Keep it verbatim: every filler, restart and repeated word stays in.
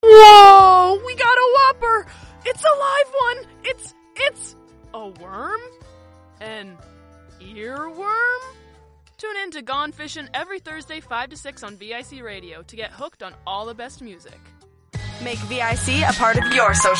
Whoa! We got a whopper! It's a live one! It's, it's a worm? An earworm? Tune in to Gone Fishin' every Thursday five to six on V I C Radio to get hooked on all the best music. Make V I C a part of your social